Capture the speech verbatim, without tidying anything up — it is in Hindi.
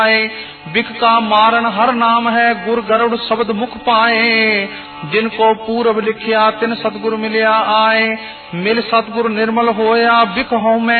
बिख का मारन हर नाम है, गुर गरुड़ शब्द मुख पाए। जिनको पूर्व लिखिया तिन सतगुरु मिलिया आए, मिल सतगुरु निर्मल होया बिख हों में